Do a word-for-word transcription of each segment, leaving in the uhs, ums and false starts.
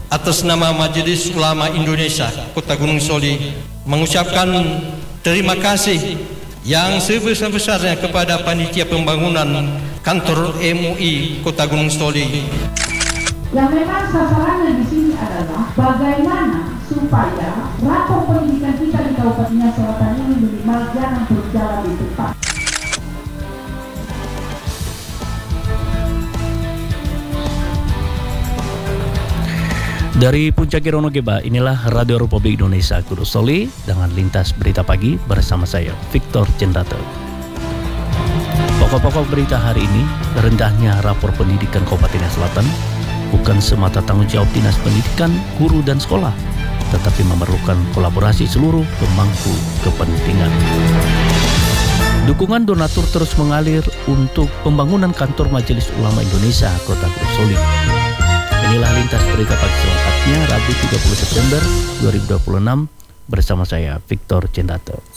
atas nama Majelis Ulama Indonesia Kota Gunung Soli mengucapkan terima kasih yang sebesar-besarnya kepada panitia pembangunan kantor M U I Kota Gunung Soli. Yang memang sasarannya di sini adalah bagaimana supaya rapor pendidikan kita di Kabupaten Nias Selatan ini minimal jangan berjalan di depan. Dari Puncak Kirono Geba, inilah Radio Republik Indonesia Gunung Soli dengan lintas berita pagi bersama saya, Victor Cendato. Pokok-pokok berita hari ini, rendahnya rapor pendidikan Kabupaten Nias Selatan bukan semata tanggung jawab Dinas Pendidikan, guru dan sekolah, tetapi memerlukan kolaborasi seluruh pemangku kepentingan. Dukungan donatur terus mengalir untuk pembangunan kantor Majelis Ulama Indonesia Kota Gunung Soli. Inilah lintas berita pagi selengkapnya Rabu tiga puluh September dua ribu dua puluh enam bersama saya Victor Cendato.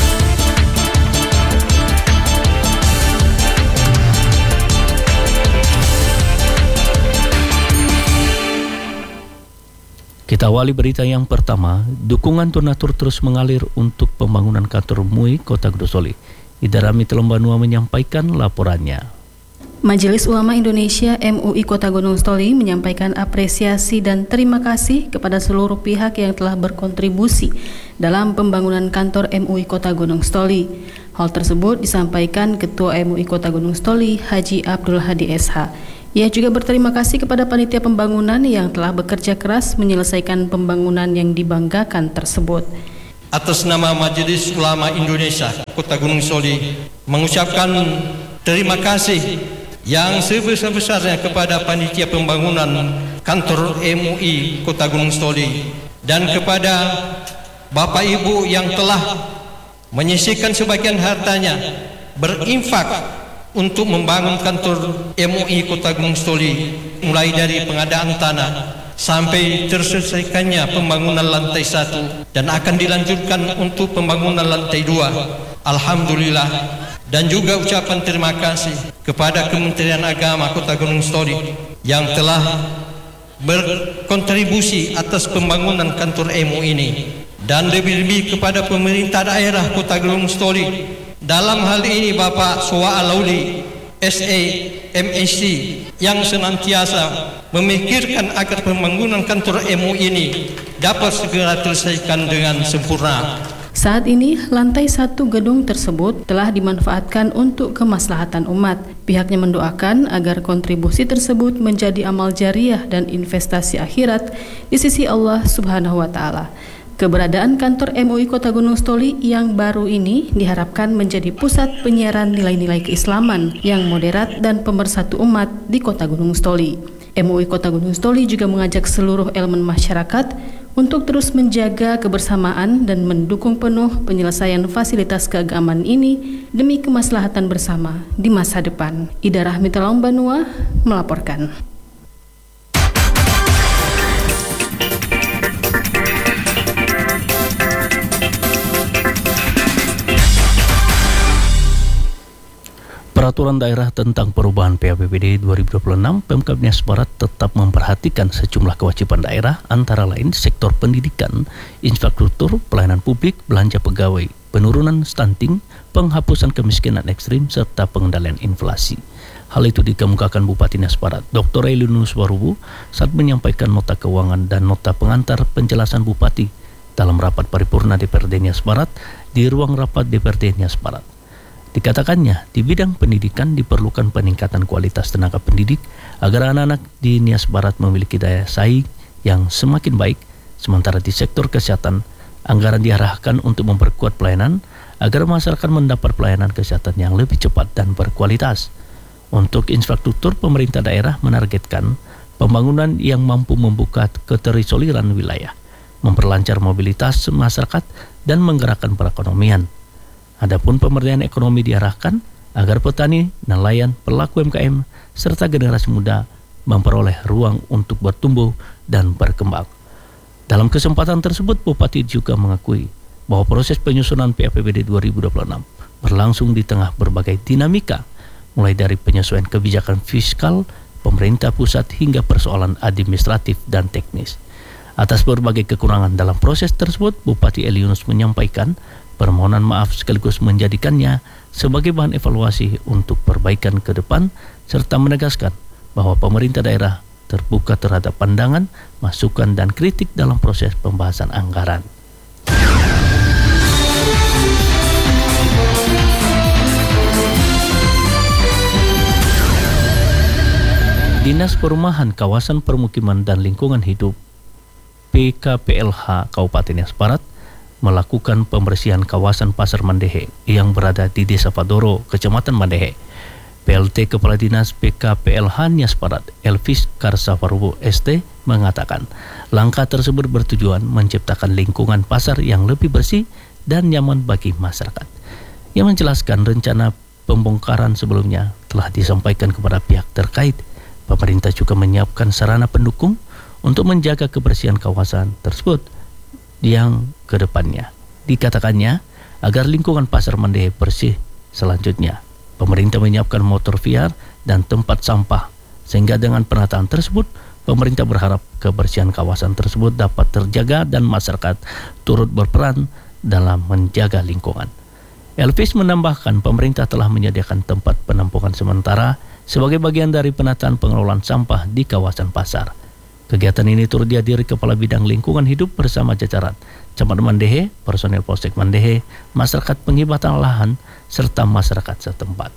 Kita awali berita yang pertama, dukungan donatur terus mengalir untuk pembangunan kantor M U I Kota Gunung Soli. Idarami Telombanua menyampaikan laporannya. Majelis Ulama Indonesia M U I Kota Gunung Soli menyampaikan apresiasi dan terima kasih kepada seluruh pihak yang telah berkontribusi dalam pembangunan kantor M U I Kota Gunung Soli. Hal tersebut disampaikan Ketua M U I Kota Gunung Soli, Haji Abdul Hadi S H. Ia juga berterima kasih kepada panitia pembangunan yang telah bekerja keras menyelesaikan pembangunan yang dibanggakan tersebut. Atas nama Majelis Ulama Indonesia Kota Gunung Soli mengucapkan terima kasih yang sebesar-besarnya kepada panitia pembangunan kantor M U I Kota Gunung Soli dan kepada Bapak Ibu yang telah menyisihkan sebagian hartanya berinfak untuk membangun kantor M U I Kota Gunung Soli, mulai dari pengadaan tanah sampai terselesaikannya pembangunan lantai satu dan akan dilanjutkan untuk pembangunan lantai dua. Alhamdulillah. Dan juga ucapan terima kasih kepada Kementerian Agama Kota Gunung Soli yang telah berkontribusi atas pembangunan kantor M U I ini, dan lebih-lebih kepada pemerintah daerah Kota Gunung Soli. Dalam hal ini Bapak Sowa Alauli S A M S C yang senantiasa memikirkan agar pembangunan kantor M U I ini dapat segera terselesaikan dengan sempurna. Saat ini, lantai satu gedung tersebut telah dimanfaatkan untuk kemaslahatan umat. Pihaknya mendoakan agar kontribusi tersebut menjadi amal jariah dan investasi akhirat di sisi Allah Subhanahu wa Ta'ala. Keberadaan kantor M U I Kota Gunung Soli yang baru ini diharapkan menjadi pusat penyiaran nilai-nilai keislaman yang moderat dan pemersatu umat di Kota Gunung Soli. M U I Kota Gunung Soli juga mengajak seluruh elemen masyarakat untuk terus menjaga kebersamaan dan mendukung penuh penyelesaian fasilitas keagamaan ini demi kemaslahatan bersama di masa depan. Ida Rahmi Telombanua melaporkan. Peraturan daerah tentang perubahan P A P B D dua ribu dua puluh enam, Pemkab Nias Barat tetap memperhatikan sejumlah kewajiban daerah, antara lain sektor pendidikan, infrastruktur, pelayanan publik, belanja pegawai, penurunan stunting, penghapusan kemiskinan ekstrim, serta pengendalian inflasi. Hal itu dikemukakan Bupati Nias Barat, Doktor Elinus Warubu, saat menyampaikan nota keuangan dan nota pengantar penjelasan Bupati dalam rapat paripurna D P R D Nias Barat di ruang rapat D P R D Nias Barat. Dikatakannya, di bidang pendidikan diperlukan peningkatan kualitas tenaga pendidik agar anak-anak di Nias Barat memiliki daya saing yang semakin baik, sementara di sektor kesehatan, anggaran diarahkan untuk memperkuat pelayanan agar masyarakat mendapat pelayanan kesehatan yang lebih cepat dan berkualitas. Untuk infrastruktur, pemerintah daerah menargetkan pembangunan yang mampu membuka keterisoliran wilayah, memperlancar mobilitas masyarakat, dan menggerakkan perekonomian. Adapun pemberdayaan ekonomi diarahkan agar petani, nelayan, pelaku M K M, serta generasi muda memperoleh ruang untuk bertumbuh dan berkembang. Dalam kesempatan tersebut, Bupati juga mengakui bahwa proses penyusunan P A P B D dua ribu dua puluh enam berlangsung di tengah berbagai dinamika, mulai dari penyesuaian kebijakan fiskal pemerintah pusat hingga persoalan administratif dan teknis. Atas berbagai kekurangan dalam proses tersebut, Bupati Eli Yunus menyampaikan permohonan maaf sekaligus menjadikannya sebagai bahan evaluasi untuk perbaikan ke depan, serta menegaskan bahwa pemerintah daerah terbuka terhadap pandangan, masukan dan kritik dalam proses pembahasan anggaran. Dinas Perumahan Kawasan Permukiman dan Lingkungan Hidup P K P L H Kabupaten Nias Barat melakukan pembersihan kawasan Pasar Mandehe yang berada di Desa Padoro, Kecamatan Mandehe. P L T Kepala Dinas P K P L H Nias Barat, Elvis Karsafarubo S T, mengatakan langkah tersebut bertujuan menciptakan lingkungan pasar yang lebih bersih dan nyaman bagi masyarakat. Ia menjelaskan rencana pembongkaran sebelumnya telah disampaikan kepada pihak terkait. Pemerintah juga menyiapkan sarana pendukung untuk menjaga kebersihan kawasan tersebut yang kedepannya. Dikatakannya, agar lingkungan Pasar Mandehe bersih selanjutnya, pemerintah menyiapkan motor V R dan tempat sampah, sehingga dengan penataan tersebut, pemerintah berharap kebersihan kawasan tersebut dapat terjaga dan masyarakat turut berperan dalam menjaga lingkungan. Elvis menambahkan pemerintah telah menyediakan tempat penampungan sementara sebagai bagian dari penataan pengelolaan sampah di kawasan pasar. Kegiatan ini turut dihadiri Kepala Bidang Lingkungan Hidup bersama jajaran Camat Mandehe, personel Polsek Mandehe, masyarakat penghibatan lahan, serta masyarakat setempat.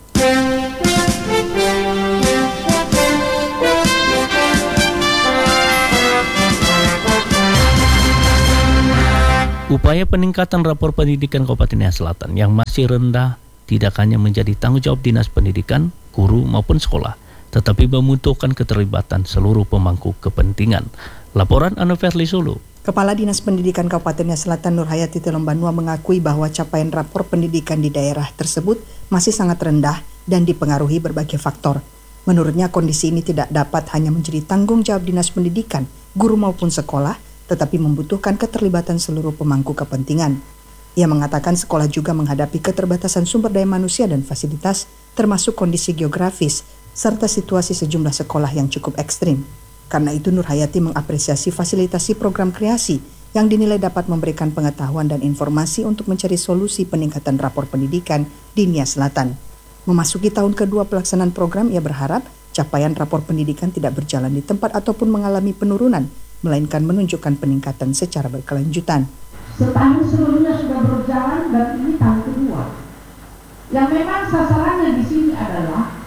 Upaya peningkatan rapor pendidikan Kabupaten Nias Selatan yang masih rendah tidak hanya menjadi tanggung jawab Dinas Pendidikan, guru maupun sekolah, tetapi membutuhkan keterlibatan seluruh pemangku kepentingan. Laporan Anoverli Sulu. Kepala Dinas Pendidikan Kabupaten Nias Selatan Nurhayati Telombanua mengakui bahwa capaian rapor pendidikan di daerah tersebut masih sangat rendah dan dipengaruhi berbagai faktor. Menurutnya kondisi ini tidak dapat hanya menjadi tanggung jawab Dinas Pendidikan, guru maupun sekolah, tetapi membutuhkan keterlibatan seluruh pemangku kepentingan. Ia mengatakan sekolah juga menghadapi keterbatasan sumber daya manusia dan fasilitas, termasuk kondisi geografis, serta situasi sejumlah sekolah yang cukup ekstrim. Karena itu Nurhayati mengapresiasi fasilitasi program kreasi yang dinilai dapat memberikan pengetahuan dan informasi untuk mencari solusi peningkatan rapor pendidikan di Nias Selatan. Memasuki tahun kedua pelaksanaan program, ia berharap capaian rapor pendidikan tidak berjalan di tempat ataupun mengalami penurunan, melainkan menunjukkan peningkatan secara berkelanjutan. Setahun sebelumnya sudah berjalan dan ini tahun kedua. Yang memang sasarannya di sini adalah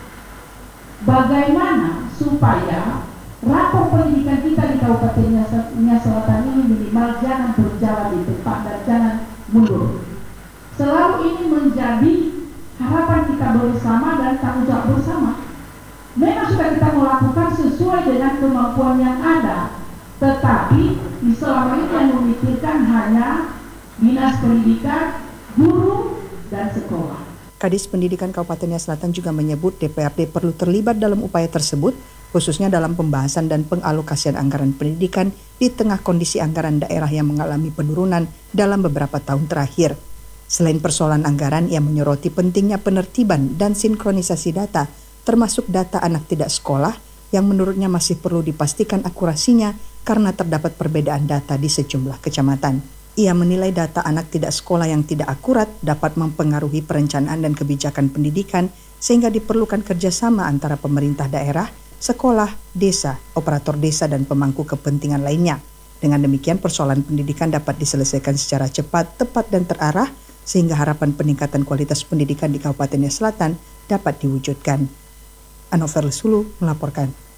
bagaimana supaya rapor pendidikan kita di Kabupaten Nias Selatan ini minimal jangan berjalan di tempat dan jangan mundur. Selalu ini menjadi harapan kita bersama dan tanggung jawab bersama. Memang sudah kita melakukan sesuai dengan kemampuan yang ada, tetapi selama ini yang memikirkan hanya Dinas Pendidikan, guru, dan sekolah. Kadis Pendidikan Kabupaten Nias Selatan juga menyebut D P R D perlu terlibat dalam upaya tersebut, khususnya dalam pembahasan dan pengalokasian anggaran pendidikan di tengah kondisi anggaran daerah yang mengalami penurunan dalam beberapa tahun terakhir. Selain persoalan anggaran, ia menyoroti pentingnya penertiban dan sinkronisasi data, termasuk data anak tidak sekolah, yang menurutnya masih perlu dipastikan akurasinya karena terdapat perbedaan data di sejumlah kecamatan. Ia menilai data anak tidak sekolah yang tidak akurat dapat mempengaruhi perencanaan dan kebijakan pendidikan, sehingga diperlukan kerjasama antara pemerintah daerah, sekolah, desa, operator desa, dan pemangku kepentingan lainnya. Dengan demikian, persoalan pendidikan dapat diselesaikan secara cepat, tepat, dan terarah, sehingga harapan peningkatan kualitas pendidikan di Kabupaten Nias Selatan dapat diwujudkan. Anoverli Sulu melaporkan.